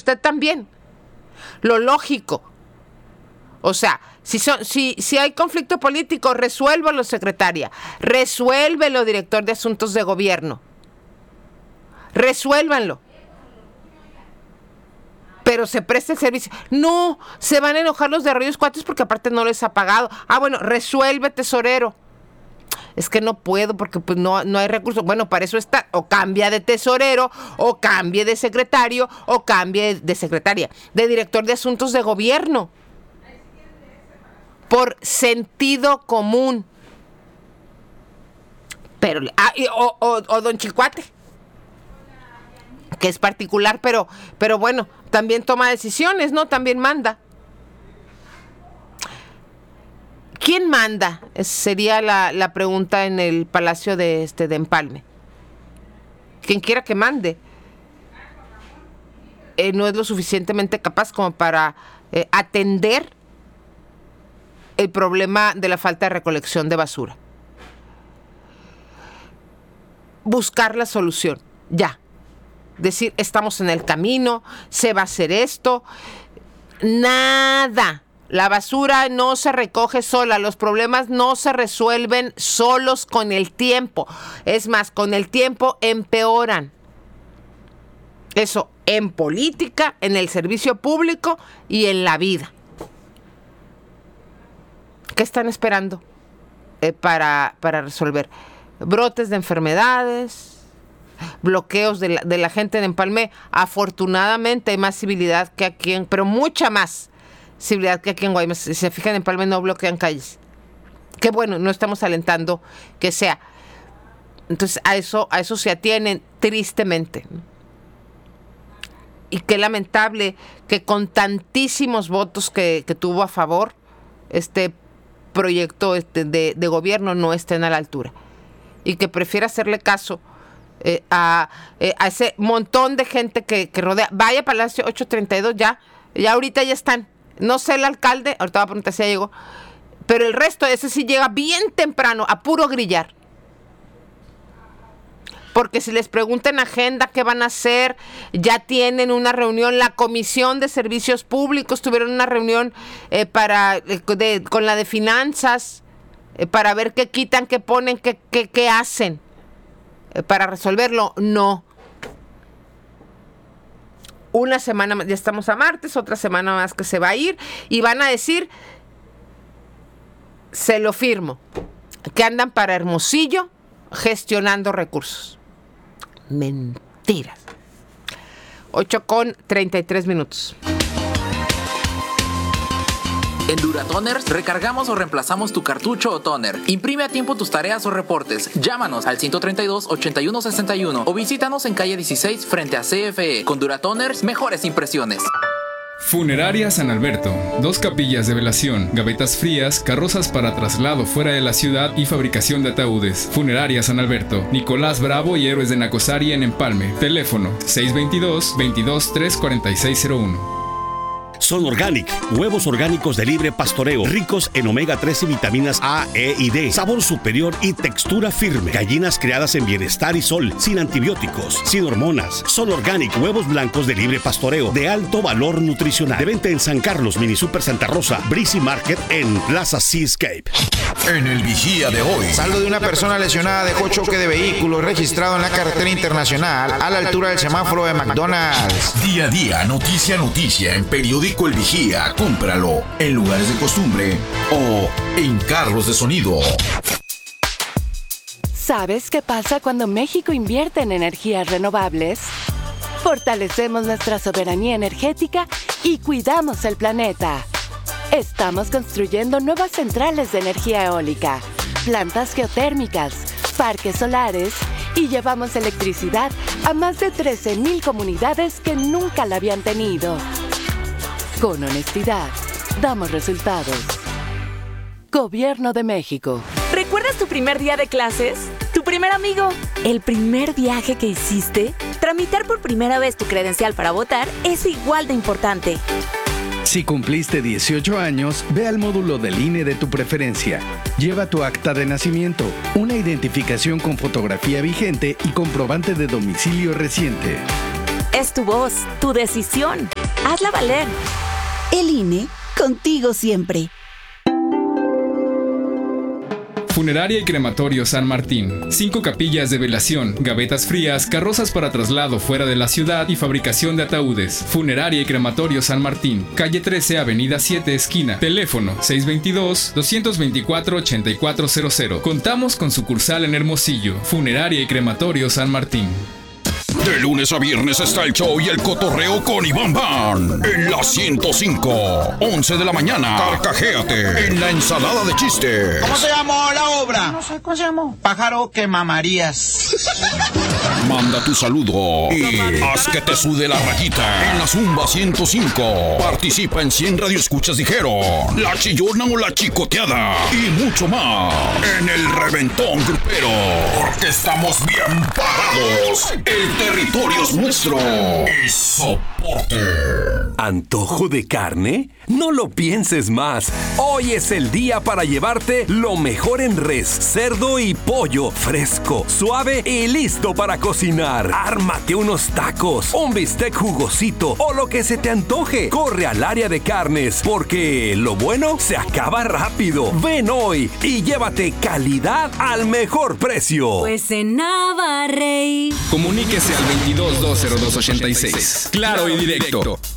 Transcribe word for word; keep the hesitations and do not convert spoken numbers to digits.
usted también. Lo lógico. O sea, si, son, si, si hay conflicto político, resuélvalo, secretaria. Resuélvelo, director de Asuntos de Gobierno. Resuélvanlo. Pero se presta el servicio. No, se van a enojar los de Arroyos Cuates porque aparte no les ha pagado. Ah, bueno, resuelve, tesorero. Es que no puedo porque pues no, no hay recursos. Bueno, para eso está. O cambia de tesorero, o cambie de secretario, o cambie de secretaria, de director de Asuntos de Gobierno. Por sentido común. Pero, ah, y, o, o, o don Chicuate, que es particular, pero, pero bueno, también toma decisiones, ¿no? También manda. ¿Quién manda? Sería la, la pregunta en el Palacio de, este, de Empalme. Quien quiera que mande. Eh, no es lo suficientemente capaz como para eh, atender el problema de la falta de recolección de basura. Buscar la solución, ya. Decir, estamos en el camino, se va a hacer esto. Nada. La basura no se recoge sola, los problemas no se resuelven solos con el tiempo. Es más, con el tiempo empeoran. Eso en política, en el servicio público y en la vida. ¿Qué están esperando eh, para, para resolver? Brotes de enfermedades, bloqueos de la, de la gente en Empalme. Afortunadamente hay más civilidad que aquí, en, pero mucha más civilidad que aquí en Guaymas. Si se fijan, en Empalme no bloquean calles. Qué bueno, no estamos alentando que sea. Entonces a eso, a eso se atienen tristemente. Y qué lamentable que con tantísimos votos que, que tuvo a favor, este proyecto este de, de gobierno no estén a la altura. Y que prefiera hacerle caso eh, a, eh, a ese montón de gente que, que rodea. Vaya Palacio ocho treinta y dos, ya, ya ahorita ya están. No sé el alcalde, ahorita voy a preguntar si ya llegó, pero el resto, ese sí llega bien temprano, a puro grillar. Porque si les preguntan agenda, ¿qué van a hacer? Ya tienen una reunión, la Comisión de Servicios Públicos tuvieron una reunión eh, para eh, de, con la de Finanzas, eh, para ver qué quitan, qué ponen, qué, qué, qué hacen. Eh, para resolverlo, no. Una semana más, ya estamos a martes, otra semana más que se va a ir, y van a decir, se lo firmo, que andan para Hermosillo gestionando recursos. Mentiras. ocho con treinta y tres minutos. En Duratoners recargamos o reemplazamos tu cartucho o toner. Imprime a tiempo tus tareas o reportes. Llámanos al ciento treinta y dos, ochenta y uno sesenta y uno o visítanos en calle dieciséis frente a C F E. Con Duratoners, mejores impresiones. Funeraria San Alberto. Dos capillas de velación, gavetas frías, carrozas para traslado fuera de la ciudad y fabricación de ataúdes. Funeraria San Alberto. Nicolás Bravo y Héroes de Nacosari en Empalme. Teléfono seis veintidós, veintidós, tres cuarenta y seis cero uno. Son Organic, huevos orgánicos de libre pastoreo, ricos en omega tres y vitaminas A, E y D, sabor superior y textura firme. Gallinas criadas en bienestar y sol, sin antibióticos, sin hormonas. Son Organic, huevos blancos de libre pastoreo, de alto valor nutricional. De venta en San Carlos, Mini Super Santa Rosa, Breezy Market en Plaza Seascape. En el Vigía de hoy, saldo de una persona lesionada dejó choque de vehículo registrado en la carretera internacional a la altura del semáforo de McDonald's. Día a día, noticia a noticia en Periódico El Vigía. Cómpralo en lugares de costumbre o en carros de sonido. ¿Sabes qué pasa cuando México invierte en energías renovables? Fortalecemos nuestra soberanía energética y cuidamos el planeta. Estamos construyendo nuevas centrales de energía eólica, plantas geotérmicas, parques solares y llevamos electricidad a más de trece mil comunidades que nunca la habían tenido. Con honestidad, damos resultados. Gobierno de México. ¿Recuerdas tu primer día de clases? ¿Tu primer amigo? ¿El primer viaje que hiciste? Tramitar por primera vez tu credencial para votar es igual de importante. Si cumpliste dieciocho años, ve al módulo del I N E de tu preferencia. Lleva tu acta de nacimiento, una identificación con fotografía vigente y comprobante de domicilio reciente. Es tu voz, tu decisión. Hazla valer. El I N E, contigo siempre. Funeraria y Crematorio San Martín. Cinco capillas de velación, gavetas frías, carrozas para traslado fuera de la ciudad y fabricación de ataúdes. Funeraria y Crematorio San Martín. Calle trece, Avenida siete, esquina. Teléfono seis dos dos, dos dos cuatro, ocho cuatro cero cero. Contamos con sucursal en Hermosillo. Funeraria y Crematorio San Martín. De lunes a viernes está el show y el cotorreo con Iván Van en la ciento cinco, once de la mañana. Carcajéate en la ensalada de chistes. ¿Cómo se llamó la obra? No sé, ¿cómo se llamó? Pájaro quemamarías. Manda tu saludo y haz que te sude la rayita en la Zumba ciento cinco. Participa en cien radioescuchas dijeron, la chillona o la chicoteada y mucho más en el Reventón Grupero. Porque estamos bien parados. El territorio es nuestro. Y soporte. ¿Antojo de carne? No lo pienses más. Hoy es el día para llevarte lo mejor en res, cerdo y pollo, fresco, suave y listo para cocinar. Ármate unos tacos, un bistec jugosito o lo que se te antoje. Corre al área de carnes, porque lo bueno se acaba rápido. Ven hoy y llévate calidad al mejor precio. Pues en Navarrey. Comuníquese al veintidós, dos cero dos, ochenta y seis. Claro y directo.